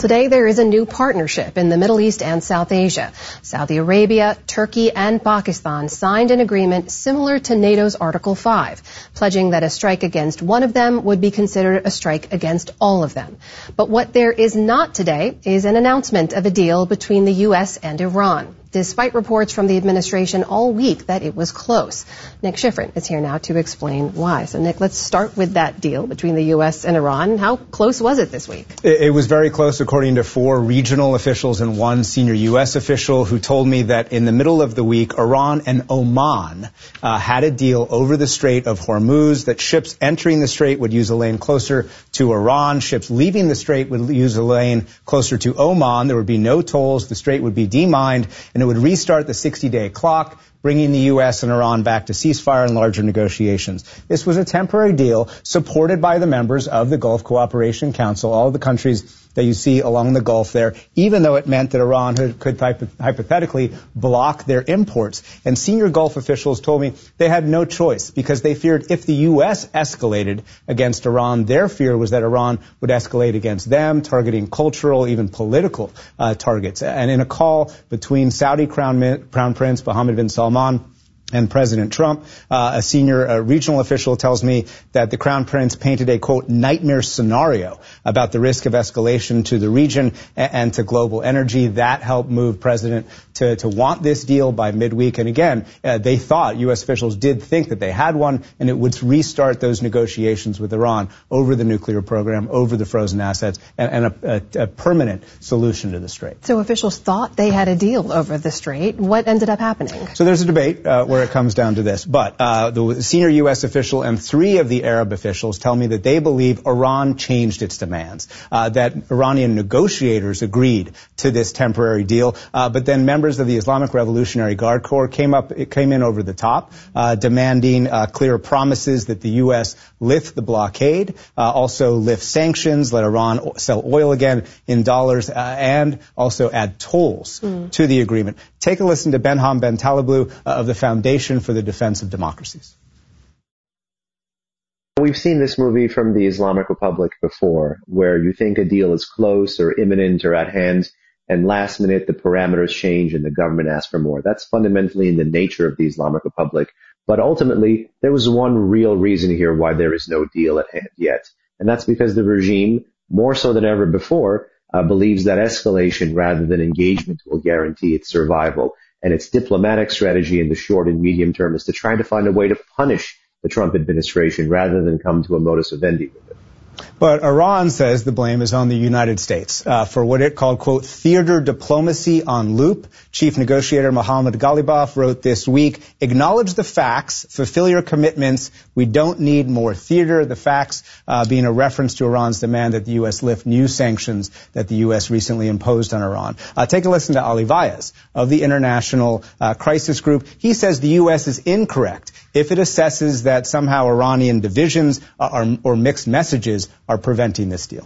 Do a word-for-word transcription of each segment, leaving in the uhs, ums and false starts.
Today, there is a new partnership in the Middle East and South Asia. Saudi Arabia, Turkey, and Pakistan signed an agreement similar to NATO's Article five, pledging that a strike against one of them would be considered a strike against all of them. But what there is not today is an announcement of a deal between the U S and Iran, despite reports from the administration all week that it was close. Nick Schifrin is here now to explain why. So, Nick, let's start with that deal between the U S and Iran. How close was it this week? It, it was very close, according to four regional officials and one senior U S official who told me that in the middle of the week, Iran and Oman uh, had a deal over the Strait of Hormuz that ships entering the strait would use a lane closer to Iran. Ships leaving the strait would use a lane closer to Oman. There would be no tolls. The strait would be demined, and it would restart the sixty-day clock, bringing the U S and Iran back to ceasefire and larger negotiations. This was a temporary deal supported by the members of the Gulf Cooperation Council, all of the countries that you see along the Gulf there, even though it meant that Iran could hypothetically block their imports. And senior Gulf officials told me they had no choice because they feared if the U S escalated against Iran, their fear was that Iran would escalate against them, targeting cultural, even political uh, targets. And in a call between Saudi Crown, Crown Prince Mohammed bin Salman and President Trump, uh, a senior uh, regional official tells me that the Crown Prince painted a, quote, nightmare scenario about the risk of escalation to the region and, and to global energy. That helped move President to, to want this deal by midweek. And again, uh, they thought, U S officials did think that they had one, and it would restart those negotiations with Iran over the nuclear program, over the frozen assets, and, and a, a, a permanent solution to the strait. So officials thought they had a deal over the strait. What ended up happening? So there's a debate uh, where it comes down to this. But uh, the senior U S official and three of the Arab officials tell me that they believe Iran changed its demands, uh, that Iranian negotiators agreed to this temporary deal, uh, but then members of the Islamic Revolutionary Guard Corps came up, it came in over the top, uh, demanding uh, clear promises that the U S lift the blockade, uh, also lift sanctions, let Iran sell oil again in dollars, uh, and also add tolls mm. to the agreement. Take a listen to Benham Ben Taleblu uh, of the Foundation for the Defense of Democracies. We've seen this movie from the Islamic Republic before, where you think a deal is close or imminent or at hand, and last minute the parameters change and the government asks for more. That's fundamentally in the nature of the Islamic Republic. But ultimately, there was one real reason here why there is no deal at hand yet. And that's because the regime, more so than ever before, uh, believes that escalation rather than engagement will guarantee its survival. And its diplomatic strategy in the short and medium term is to try to find a way to punish the Trump administration rather than come to a modus vivendi with it. But Iran says the blame is on the United States uh, for what it called, quote, theater diplomacy on loop. Chief negotiator Mohammad Ghalibaf wrote this week, acknowledge the facts, fulfill your commitments. We don't need more theater. The facts uh, being a reference to Iran's demand that the U S lift new sanctions that the U S recently imposed on Iran. Uh, take a listen to Ali Vaez of the International uh, Crisis Group. He says the U S is incorrect if it assesses that somehow Iranian divisions are, or mixed messages are preventing this deal.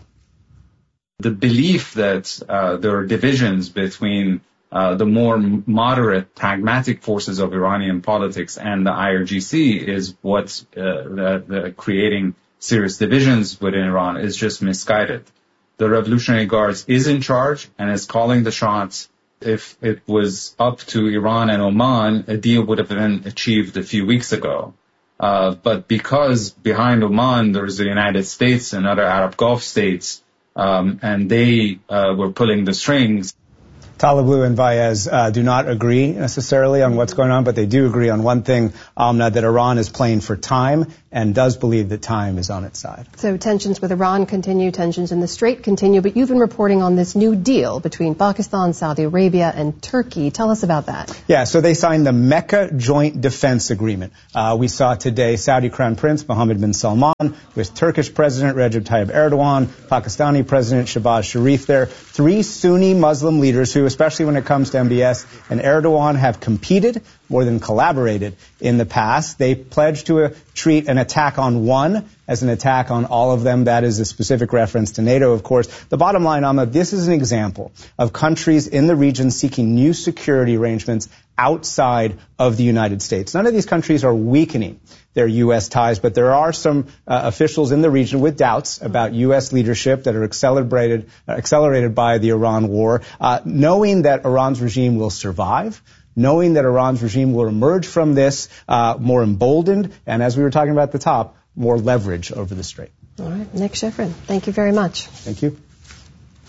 The belief that uh, there are divisions between uh, the more moderate, pragmatic forces of Iranian politics and the I R G C is what's uh, the, the creating serious divisions within Iran is just misguided. The Revolutionary Guards is in charge and is calling the shots. If it was up to Iran and Oman, a deal would have been achieved a few weeks ago. Uh, but because behind Oman there's the United States and other Arab Gulf states, um, and they uh, were pulling the strings. Taleblu and Vaez uh, do not agree necessarily on what's going on, but they do agree on one thing, Amna, that Iran is playing for time and does believe that time is on its side. So tensions with Iran continue, tensions in the Strait continue, but you've been reporting on this new deal between Pakistan, Saudi Arabia, and Turkey. Tell us about that. Yeah, so they signed the Mecca Joint Defense Agreement. Uh, we saw today Saudi Crown Prince Mohammed bin Salman with Turkish President Recep Tayyip Erdogan, Pakistani President Shehbaz Sharif there, three Sunni Muslim leaders who, especially when it comes to M B S and Erdogan, have competed more than collaborated in the past. They pledged to a, treat an attack on one as an attack on all of them. That is a specific reference to NATO, of course. The bottom line, Ahmed, this is an example of countries in the region seeking new security arrangements outside of the United States. None of these countries are weakening their U S ties, but there are some uh, officials in the region with doubts about U S leadership that are accelerated, uh, accelerated by the Iran war, uh, knowing that Iran's regime will survive, knowing that Iran's regime will emerge from this uh, more emboldened, and as we were talking about at the top, more leverage over the strait. All right, Nick Schifrin, thank you very much. Thank you.